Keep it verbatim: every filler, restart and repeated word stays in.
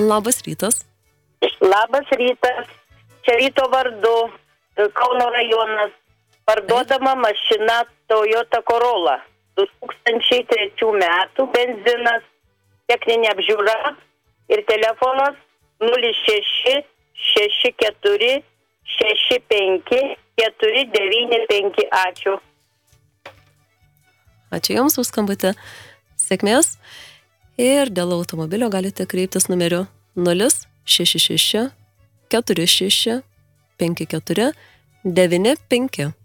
Labas rytas. Labas rytas. Čia ryto vardu, Kauno rajonas. Parduodama mašina Toyota Corolla. du tūkstančiai trečių metų benzinas, techninė apžiūra ir telefonas nulis šeši šeši keturi šeši penki keturi devyni penki. Ačiū. Ačiū Jums už skambutį. Sėkmės. Ir dėl automobilio galite kreiptis numeriu nulis šeši šeši keturi šeši penki keturi devyni penki.